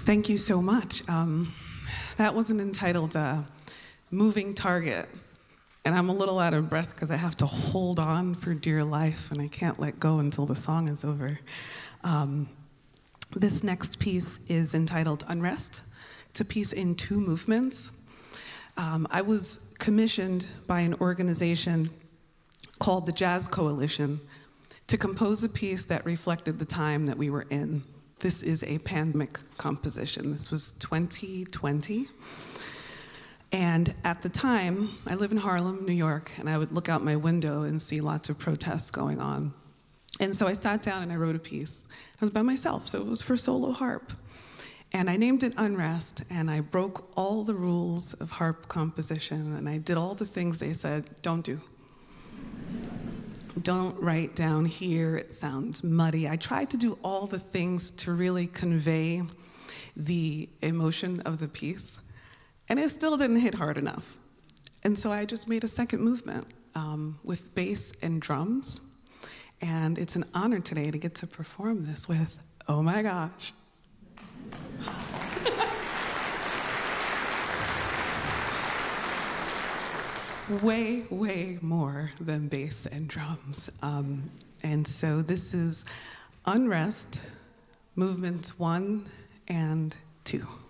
Thank you so much. That wasn't entitled Moving Target. And I'm a little out of breath because I have to hold on for dear life and I can't let go until the song is over. This next piece is entitled Unrest. It's a piece in two movements. I was commissioned by an organization called the Jazz Coalition to compose a piece that reflected the time that we were in. This is a pandemic composition. This was 2020. And at the time, I live in Harlem, New York, and I would look out my window and see lots of protests going on. And so I sat down and I wrote a piece. I was by myself, so it was for solo harp. And I named it Unrest, and I broke all the rules of harp composition, and I did all the things they said, don't do. Don't write down here, it sounds muddy. I tried to do all the things to really convey the emotion of the piece, and it still didn't hit hard enough. And so I just made a second movement with bass and drums, and it's an honor today to get to perform this with Oh My Gosh. Way, way more than bass and drums. And so this is Unrest, movements 1 and 2.